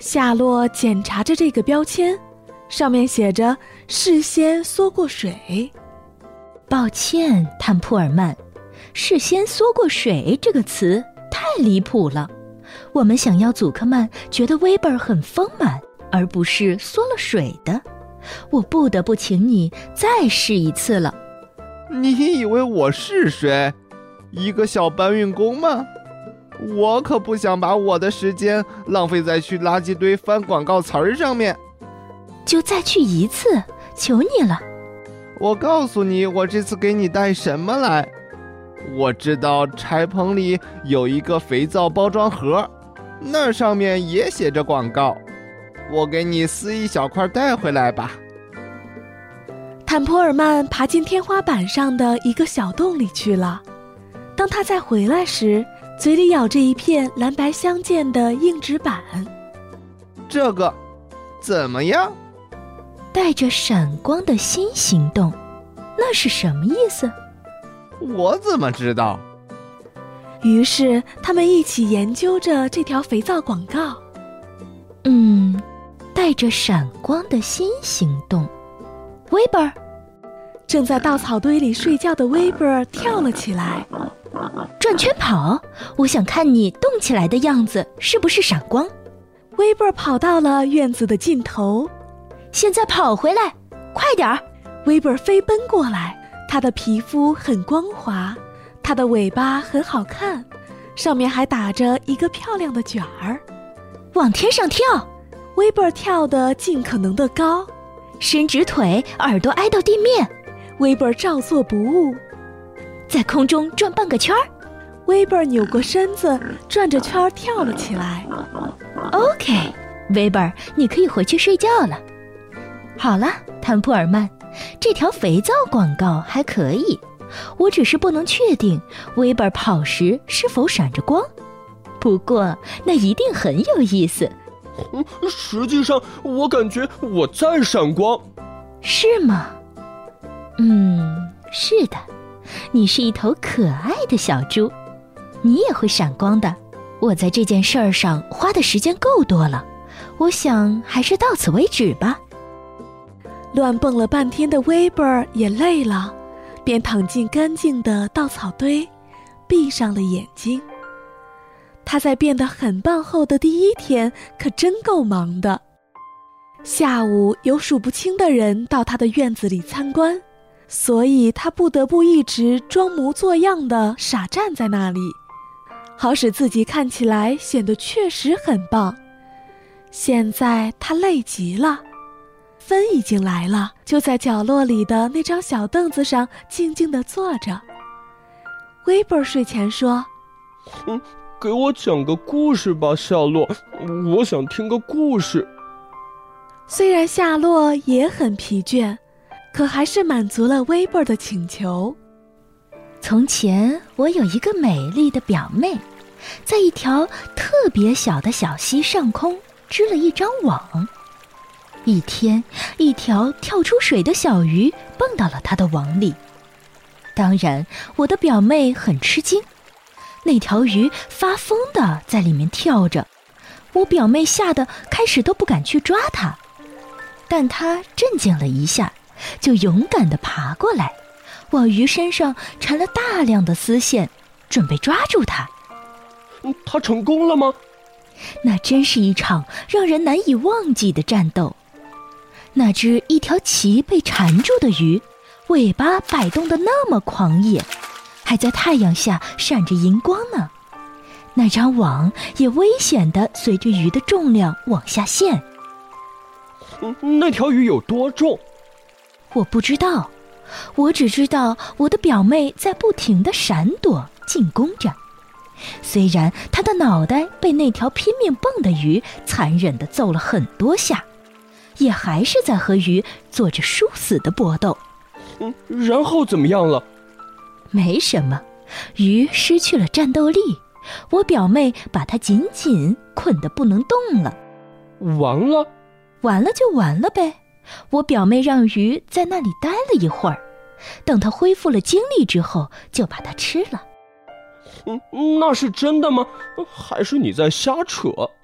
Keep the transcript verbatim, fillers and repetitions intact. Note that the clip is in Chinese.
夏洛检查着这个标签，上面写着事先缩过水。 抱歉，坦普尔曼，事先缩过水这个词太离谱了。我们想要祖克曼觉得威贝尔很丰满，而不是缩了水的。我不得不请你再试一次了。 你以为我是谁？一个小搬运工吗？我可不想把我的时间浪费在去垃圾堆翻广告词儿上面。 就再去一次，求你了。 我告诉你，我这次给你带什么来。我知道柴棚里有一个肥皂包装盒，那上面也写着广告。我给你撕一小块带回来吧。 坦普尔曼爬进天花板上的一个小洞里去了。当他再回来时，嘴里咬着一片蓝白相间的硬纸板。 这个怎么样？ 带着闪光的新行动，那是什么意思？ 我怎么知道？ 于是他们一起研究着这条肥皂广告。 嗯，带着闪光的新行动。威贝尔， 正在稻草堆里睡觉的威贝尔跳了起来。 转圈跑，我想看你动起来的样子是不是闪光。 威贝尔跑到了院子的尽头。 现在跑回来，快点儿！ 威贝尔飞奔过来，他的皮肤很光滑，他的尾巴很好看，上面还打着一个漂亮的卷儿。 往天上跳， 威贝尔跳得尽可能的高， 伸直腿，耳朵挨到地面。 威贝尔照做不误， 在空中转半个圈儿。 威贝尔扭过身子，转着圈儿跳了起来。 OK， 威贝尔，你可以回去睡觉了。好了，坦普尔曼，这条肥皂广告还可以，我只是不能确定威贝尔跑时是否闪着光。不过那一定很有意思。 嗯，实际上我感觉我在闪光。 是吗？嗯，是的，你是一头可爱的小猪，你也会闪光的。我在这件事儿上花的时间够多了，我想还是到此为止吧。 乱蹦了半天的威贝尔也累了，便躺进干净的稻草堆，闭上了眼睛。他在变得很棒后的第一天可真够忙的。下午有数不清的人到他的院子里参观，所以他不得不一直装模作样地傻站在那里，好使自己看起来显得确实很棒。现在他累极了，芬已经来了，就在角落里的那张小凳子上静静地坐着。威贝尔睡前说： 嗯，给我讲个故事吧，夏洛，我想听个故事。 虽然夏洛也很疲倦，可还是满足了威贝尔的请求。 从前我有一个美丽的表妹，在一条特别小的小溪上空织了一张网。一天，一条跳出水的小鱼蹦到了她的网里。当然，我的表妹很吃惊，那条鱼发疯地在里面跳着，我表妹吓得开始都不敢去抓它。但她镇静了一下，就勇敢地爬过来，往鱼身上缠了大量的丝线，准备抓住它。 嗯，她成功了吗？ 那真是一场让人难以忘记的战斗。那只一条鳍被缠住的鱼，尾巴摆动得那么狂野，还在太阳下闪着银光呢。那张网也危险地随着鱼的重量往下陷。 嗯，那条鱼有多重？ 我不知道，我只知道我的表妹在不停地闪躲进攻着。虽然她的脑袋被那条拼命蹦的鱼残忍地揍了很多下，也还是在和鱼做着殊死的搏斗。 嗯，然后怎么样了？ 没什么，鱼失去了战斗力，我表妹把它紧紧捆得不能动了。 完了？ 完了就完了呗。我表妹让鱼在那里待了一会儿，等它恢复了精力之后，就把它吃了。 嗯，那是真的吗？还是你在瞎扯？